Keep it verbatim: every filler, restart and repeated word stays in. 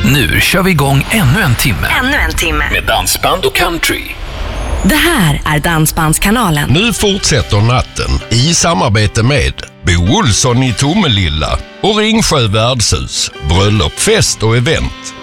Nu kör vi igång ännu en timme. Ännu en timme. Med dansband och country. Det här är Dansbandskanalen. Nu fortsätter natten i samarbete med Bo Olsson i Tomelilla och Ringsjö värdshus, bröllop, fest och event.